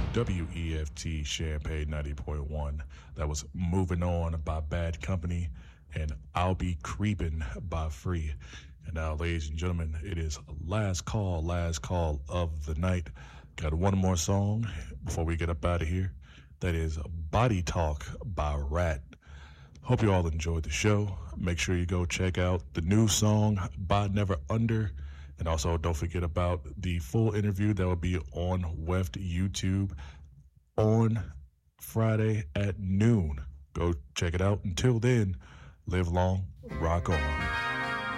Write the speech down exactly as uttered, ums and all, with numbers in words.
W E F T Champagne ninety point one. That was Moving On by Bad Company and I'll Be Creepin' by Free. And now, ladies and gentlemen, it is last call, last call of the night. Got one more song before we get up out of here. That is Body Talk by Rat. Hope you all enjoyed the show. Make sure you go check out the new song by Never Under. And also don't forget about the full interview that will be on W E F T YouTube on Friday at noon. Go check it out. Until then, live long, rock on.